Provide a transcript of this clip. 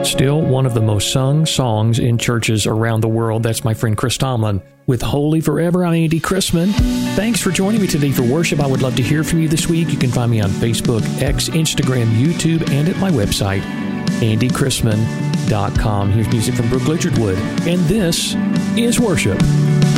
Still one of the most sung songs in churches around the world. That's my friend Chris Tomlin with Holy Forever. I'm Andy Chrisman. Thanks for joining me today for worship. I would love to hear from you this week. You can find me on Facebook, X, Instagram, YouTube, and at my website, andychrisman.com. Here's music from Brooke Lichardwood, and this is Worship.